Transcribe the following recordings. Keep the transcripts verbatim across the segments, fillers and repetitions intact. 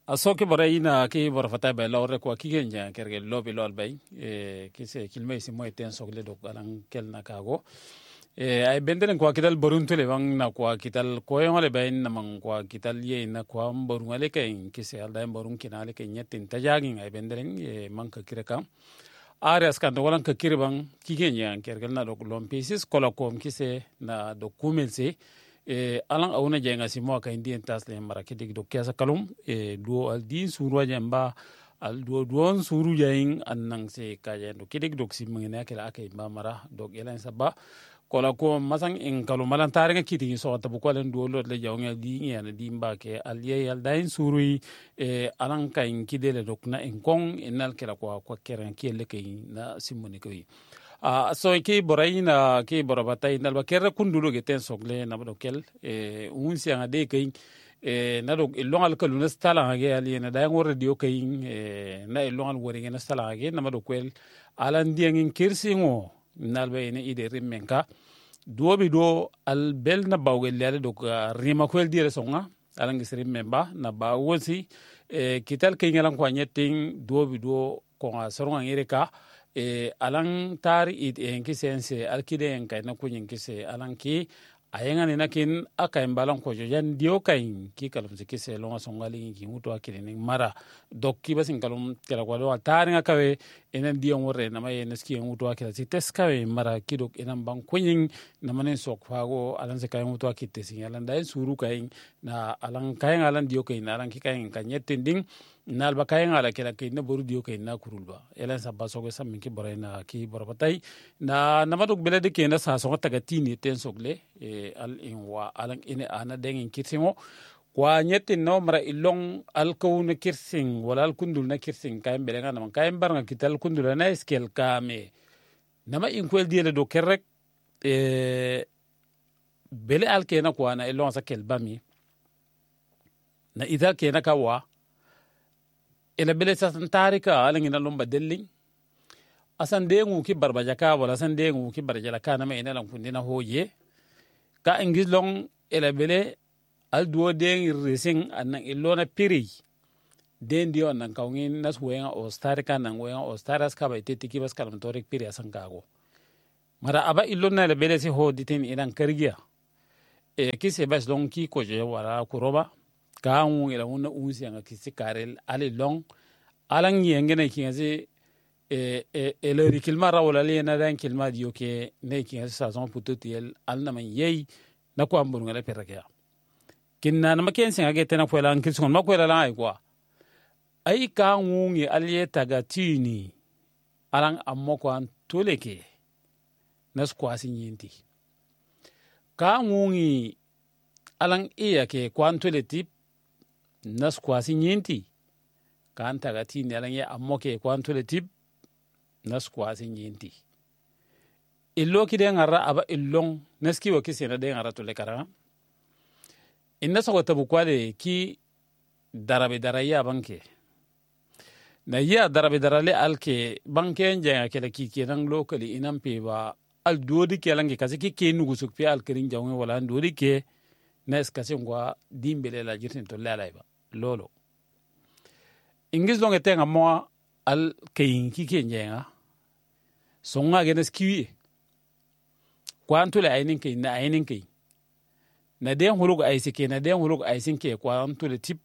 aso ke bora ina ke bora fata ba lawre ko ki genya kerge lobi lol bay e ki se kilme si moy ten sogle do galan kel na kago e ay bendelen ko kital borun tole bang na ko kital ko yole bay na man ko kital ye na ko borun ale kay ki se alda borun kinale kay nyetin tajagi ay bendelen e manka kireka ares kan do walan ka kirbang ki genya kerge na do lom pieces kola kom ki se na do kumelse e alan awna jenga si mo kay ndien tas le mara kidig do kesa kalum e duo al din suru jamba al duo duon suru jayin annang se kaje do kidig do si mangene kala akay ba mara do elan sabba kola ko masang en kalum malan tare nga kiti so tabu ko len duo lot le jawnga di ngena di mbake al ye al dain suru e alan kay kidele do na en kong enal kala ko ko keren kele kay na simone koy a so ki boraina ki borabata inal ba kerra kundulo geten sogle na do kel e unsi anga de kay e na do longal kalu na stala age ali na da ngor radio kay e na longal wori na stala age na do kel alan diengin kirsingo nal ba ene ide rimenka duobi do al bel na bawgel le do rima ko dire songa alan gisri memba na ba wosi e kital kay ngalan ko nyeting duobi do ko soronga ngireka e alan tari it en kisense alkide en kay na kunyin kise alan ki ayenga ni nakin aka imbalan ko jojan dio kay ki kalum se kise longa songali ki muto akire ni mara dokki basin kalum kala ko do tari nga kawe enen dio worre na may neski muto akire si tes kawe mara kidok enan ban kunyin na manen sok fago alan se kay muto akite sin alan dai suru kay na alan kay alan dio kay na alan ki kay kanyetin ding nal ba kay ngala kala kay na boru dio kay na kurulba elan sabba sogo sam ki borena ki borbatay na namadok belede ke na sa so tagatini ten sogle e al inwa alan ine ana dengin kirsingo kwa nyetin no mara ilong al kawna kirsin wala al kundul na kirsin kay belenga nam kay barnga kital kundul na eskel kame nama inkwel diele do kerrek e bele al ke na kwa na ilong sa kelbami na ida ke na kawa ila bele sa tarika alan ina lomba delling asan dengu ki barbaja ka wala asan dengu ki barjala ka na me ina lan kundina hoye ka ingis long ila bele al duo den resing anan ilona piri den dio anan kawngin nas wenga o starika nan wenga o staras ka bay teti kibas kalam torik piri asan kago mara aba ilona ila bele si ho ditin inan kargiya e kise bas long ki ko je wala kuroba ka ngu ila una unsi anga kisi karel ali long alang yengene kingazi e e e le kilma rawla le na dan kilma dio ke ne kingazi sa son putotiel alna man yei na ko amburu ngale perake kinna na maken singa ge tena kwela ngil son makwela la ay kwa ay ka ngu ngi aliye tagatini alang ammo ko an toleke nas kwasi nyinti ka ngu ngi alang iya ke kwantole tip nas kwasi nyinti kan tagati ne alan ya ammoke kwantole tip nas kwasi nyinti illo ki de ngara aba illong naski wa kisi na de ngara to le kara inna so tabu kwale ki darabe daraya banke na ya darabe darale alke banke nja kala ki kenan locally inan pe ba al dodi ke langi kasi ki ke nugu suk pe al kirin jawe wala dodi ke nes kasi ngwa dimbele la jirtin to la ba lolo ingis long etenga mo al kayin ki kenyenga songa genes kiwi kwanto le ainin kay na ainin kay na den hulug aisi ke na den hulug aisin ke kwanto le tip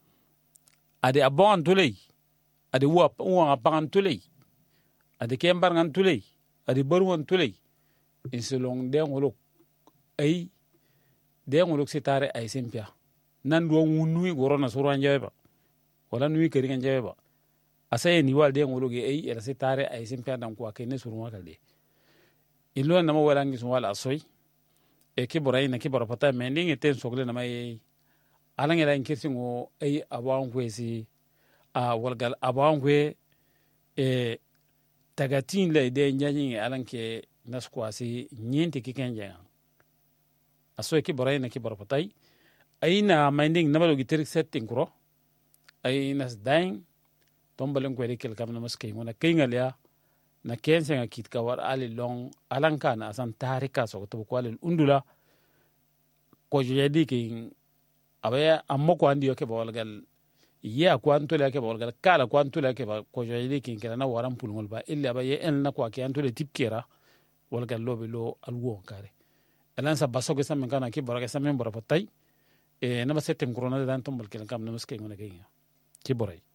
ade abon tulei ade wa wa pangan tulei ade kembar ngan tulei ade barwon tulei insulong den hulug ay den hulug sitare aisin pia nan do ngunui gorona suran jeba wala nui keringa jeba asaye ni walde ngologe ay era sitare ay simpa dan ko akene suruma kalde ilo na mo wala ngi wala asoy e ke boray na ke bora pata mending eten sogle na may alang ela nkirsingo ay awan kwesi a walgal awan kwe e tagatin le de nyanyi alang ke naskwasi nyinti kikenja asoy ke boray na ke bora patay ayna minding namalo giterik setting kuro ay nas daing tombalen ko rekel kam namas kay ngona kay ngalia na kense nga kit ka war ali long alanka na asan tarika so to ko alil undula ko jadi ki abaya ammo ko andi yoke bawal gal ya kwanto le ke ba wal kala kwanto le ke ba ko jayde kin kala na waran pulngol ba illa ba ye en na kwa ke anto le tipkera wal gal lobe lo alwo kare elan sa baso ke samen kana ki bora ke samen bora patay e na ba setem corona dan tombal ke kam na maske ngone ke ki boray